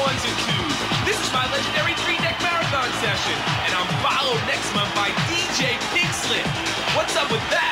ones and twos. This is my legendary 3-deck marathon session, and I'm followed next month by DJ Pink Slip. What's up with that?